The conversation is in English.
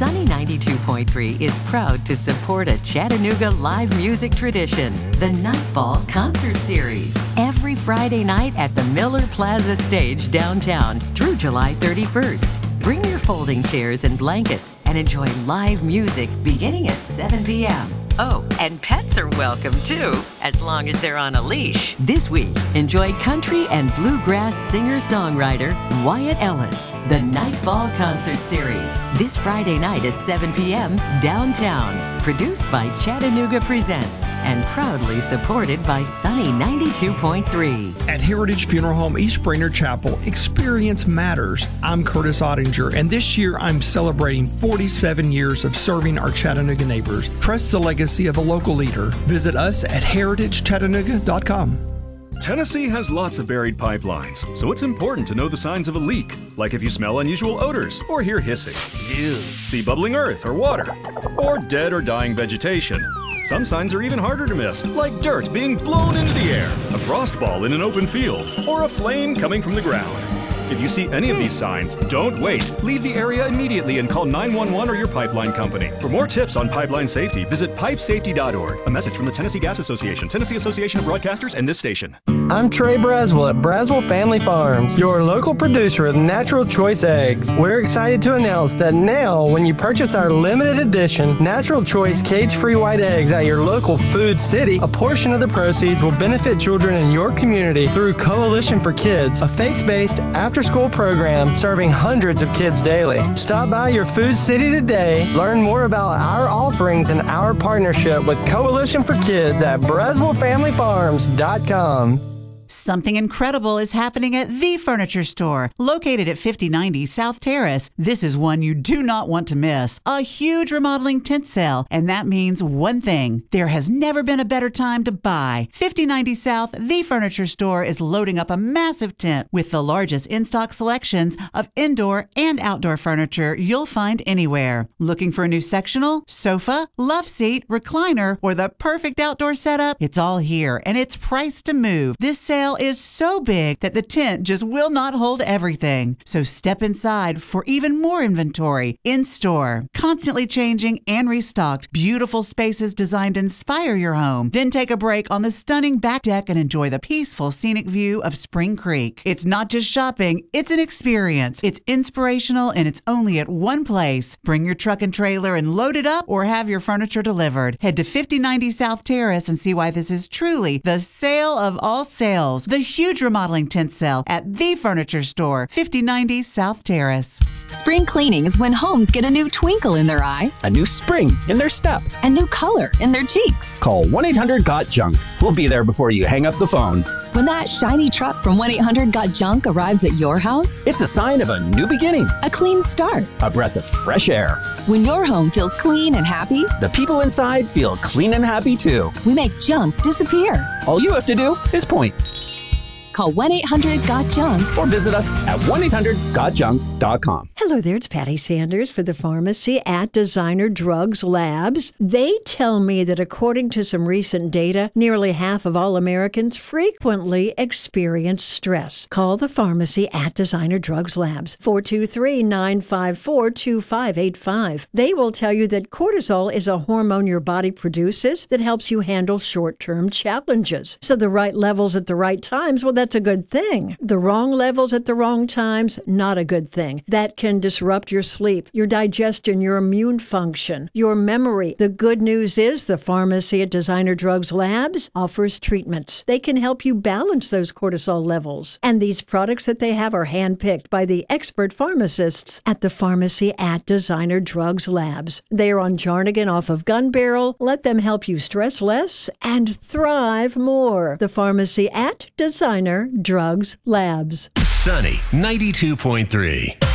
Sunny 92.3 is proud to support a Chattanooga live music tradition, the Nightfall Concert Series, every Friday night at the Miller Plaza Stage downtown through July 31st. Bring your folding chairs and blankets and enjoy live music beginning at 7 p.m. Oh, and pets are welcome too, as long as they're on a leash. This week, enjoy country and bluegrass singer-songwriter Wyatt Ellis, the Nightfall Concert Series, this Friday night at 7 p.m. downtown. Produced by Chattanooga Presents and proudly supported by Sunny 92.3. At Heritage Funeral Home East Brainerd Chapel, experience matters. I'm Curtis Ottinger, and this year I'm celebrating 47 years of serving our Chattanooga neighbors. Trust the legacy of a local leader. Visit us at heritagechattanooga.com. Tennessee has lots of buried pipelines, so it's important to know the signs of a leak, like if you smell unusual odors or hear hissing. Ew. See bubbling earth or water, or dead or dying vegetation. Some signs are even harder to miss, like dirt being blown into the air, a frost ball in an open field, or a flame coming from the ground. If you see any of these signs, don't wait. Leave the area immediately and call 911 or your pipeline company. For more tips on pipeline safety, visit pipesafety.org. A message from the Tennessee Gas Association, Tennessee Association of Broadcasters, and this station. I'm Trey Braswell at Braswell Family Farms, your local producer of Natural Choice Eggs. We're excited to announce that now, when you purchase our limited edition Natural Choice cage-free white eggs at your local Food City, a portion of the proceeds will benefit children in your community through Coalition for Kids, a faith-based after-school program serving hundreds of kids daily. Stop by your Food City today. Learn more about our offerings and our partnership with Coalition for Kids at BraswellFamilyFarms.com. Something incredible is happening at The Furniture Store, located at 5090 South Terrace. This is one you do not want to miss. A huge remodeling tent sale, and that means one thing. There has never been a better time to buy. 5090 South, The Furniture Store is loading up a massive tent with the largest in-stock selections of indoor and outdoor furniture you'll find anywhere. Looking for a new sectional, sofa, love seat, recliner, or the perfect outdoor setup? It's all here, and it's priced to move. This sale is so big that the tent just will not hold everything. So step inside for even more inventory in store. Constantly changing and restocked, beautiful spaces designed to inspire your home. Then take a break on the stunning back deck and enjoy the peaceful scenic view of Spring Creek. It's not just shopping, it's an experience. It's inspirational and it's only at one place. Bring your truck and trailer and load it up or have your furniture delivered. Head to 5090 South Terrace and see why this is truly the sale of all sales. The huge remodeling tent sale at The Furniture Store, 5090 South Terrace. Spring cleaning is when homes get a new twinkle in their eye, a new spring in their step, a new color in their cheeks. Call 1-800-GOT-JUNK. We'll be there before you hang up the phone. When that shiny truck from 1-800-GOT-JUNK arrives at your house, it's a sign of a new beginning, a clean start, a breath of fresh air. When your home feels clean and happy, the people inside feel clean and happy too. We make junk disappear. All you have to do is point. Call 1-800-GOT-JUNK or visit us at 1-800-GOT-JUNK.com. Hello there, it's Patty Sanders for the pharmacy at Designer Drugs Labs. They tell me that according to some recent data, nearly half of all Americans frequently experience stress. Call the pharmacy at Designer Drugs Labs, 423-954-2585. They will tell you that cortisol is a hormone your body produces that helps you handle short-term challenges. So the right levels at the right times, well, that's a good thing. The wrong levels at the wrong times, not a good thing. That can disrupt your sleep, your digestion, your immune function, your memory. The good news is the pharmacy at Designer Drugs Labs offers treatments. They can help you balance those cortisol levels. And these products that they have are handpicked by the expert pharmacists at the pharmacy at Designer Drugs Labs. They are on Jarnigan off of Gun Barrel. Let them help you stress less and thrive more. The pharmacy at Designer Drugs Labs. Sunny 92.3.